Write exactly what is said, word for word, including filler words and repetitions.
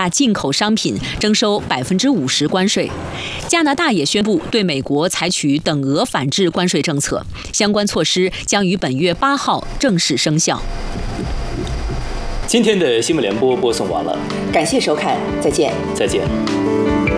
大进口商品征收百分之五十关税。加拿大也宣布对美国采取等额反制关税政策，相关措施将于本月八号正式生效。 今天的新闻联播播送完了， 感谢收看，再见。 再见。